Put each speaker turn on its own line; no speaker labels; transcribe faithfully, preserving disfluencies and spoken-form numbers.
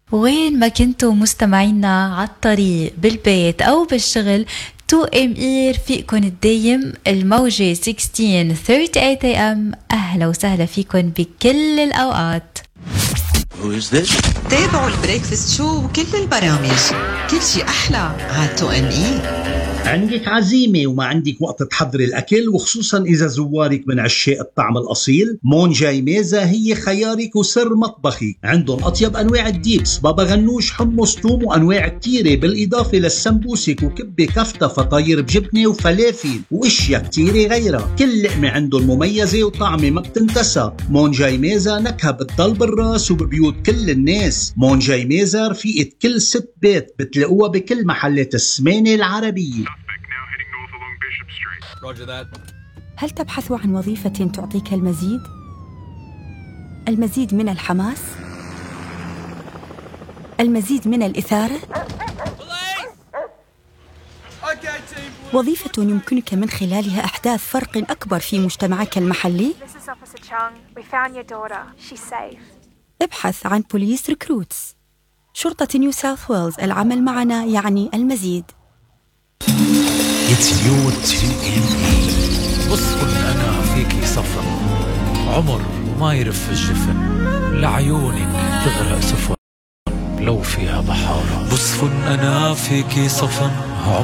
وين ما كنتوا مستمعينا عالطريق بالبيت أو بالشغل، تو ام اير فيكن الدايم الموجة ستة عشر ثلاثة وثلاثين اي ام. أهلا وسهلا فيكن بكل الأوقات.
Who is this?
تابعوا البريكفاست شو وكل البرامج، كل شي أحلى على تو ام اير.
عندك عزيمة وما عندك وقت تحضري الأكل، وخصوصا إذا زوارك من عشاق الطعم الأصيل، مون جاي ميزة هي خيارك وسر مطبخي. عندهم أطيب أنواع الديبس، بابا غنوش، حمص، توم، وأنواع كتيرة، بالإضافة للسمبوسك وكبة كفتة، فطاير بجبنة وفلافل وإشياء كتيرة غيرها. كل لقمة عندهم مميزة وطعمة ما بتنتسى. مون جاي ميزة نكهة بتضل بالراس وببيوت كل الناس. مون جاي ميزة رفيقة كل ست بيت، بتلاقوها بكل محلات السمانة العربية.
هل تبحث عن وظيفة تعطيك المزيد؟ المزيد من الحماس؟ المزيد من الإثارة؟ وظيفة يمكنك من خلالها إحداث فرق أكبر في مجتمعك المحلي؟ ابحث عن بوليس ريكروتس، شرطة نيو ساوث ويلز. العمل معنا يعني المزيد.
It's your تو إم إي. بصفن أنا فيكي صفن، عمر ما يرف الجفن، لعيونك تغرق سفن لو فيها بحارة. بصفن أنا فيكي صفن.